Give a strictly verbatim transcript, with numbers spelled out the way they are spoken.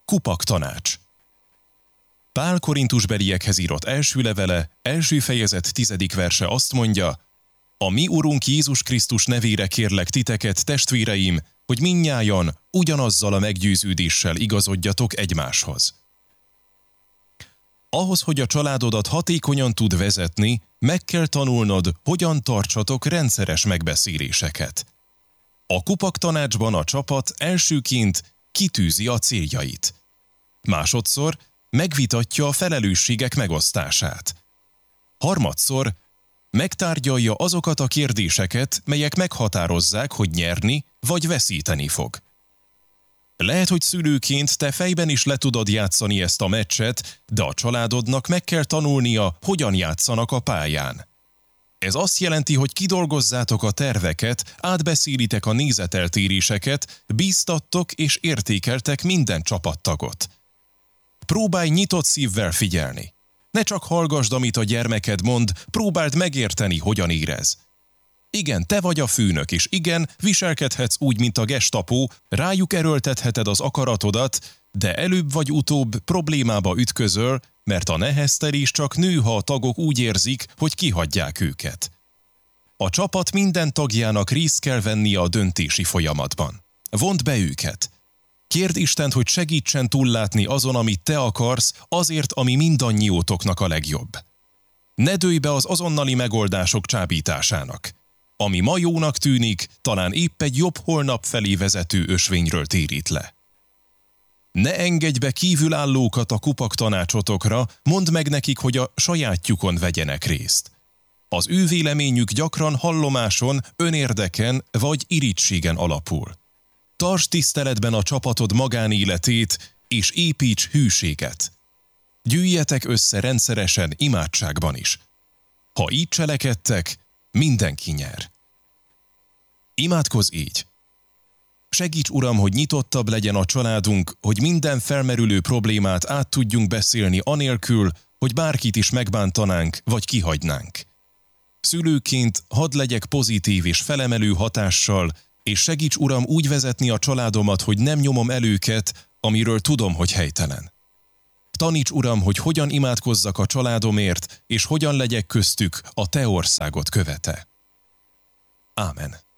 Kupak tanács. Pál korintusbeliekhez írott első levele, első fejezet tizedik verse azt mondja: a mi Urunk Jézus Krisztus nevére kérlek titeket, testvéreim, hogy mindnyájan ugyanazzal a meggyőződéssel igazodjatok egymáshoz. Ahhoz, hogy a családodat hatékonyan tud vezetni, meg kell tanulnod, hogyan tartsatok rendszeres megbeszéléseket. A Kupak tanácsban a csapat elsőként kitűzi a céljait. Másodszor megvitatja a felelősségek megosztását. Harmadszor megtárgyalja azokat a kérdéseket, melyek meghatározzák, hogy nyerni vagy veszíteni fog. Lehet, hogy szülőként te fejben is le tudod játszani ezt a meccset, de a családodnak meg kell tanulnia, hogyan játszanak a pályán. Ez azt jelenti, hogy kidolgozzátok a terveket, átbeszélitek a nézeteltéréseket, bíztattok és értékeltek minden csapattagot. Próbálj nyitott szívvel figyelni. Ne csak hallgasd, amit a gyermeked mond, próbáld megérteni, hogyan érez. Igen, te vagy a főnök, és igen, viselkedhetsz úgy, mint a gestapó, rájuk erőltetheted az akaratodat, de előbb vagy utóbb problémába ütközöl, mert a neheztelés csak nő, ha a tagok úgy érzik, hogy kihagyják őket. A csapat minden tagjának részt kell vennie a döntési folyamatban. Vondd be őket. Kérd Istent, hogy segítsen túllátni azon, amit te akarsz, azért, ami mindannyiótoknak a legjobb. Ne dőlj be az azonnali megoldások csábításának. Ami ma jónak tűnik, talán épp egy jobb holnap felé vezető ösvényről térít le. Ne engedj be kívülállókat a Kupak tanácsotokra, mondd meg nekik, hogy a sajátjukon vegyenek részt. Az ő véleményük gyakran hallomáson, önérdeken vagy irítségen alapul. Tartsd tiszteletben a csapatod magánéletét, és építs hűséget. Gyűjjetek össze rendszeresen imádságban is. Ha így cselekedtek, mindenki nyer. Imádkozz így. Segíts, Uram, hogy nyitottabb legyen a családunk, hogy minden felmerülő problémát át tudjunk beszélni anélkül, hogy bárkit is megbántanánk vagy kihagynánk. Szülőként hadd legyek pozitív és felemelő hatással, és segíts, Uram, úgy vezetni a családomat, hogy nem nyomom el őket, amiről tudom, hogy helytelen. Taníts, Uram, hogy hogyan imádkozzak a családomért, és hogyan legyek köztük a te országod követe. Ámen.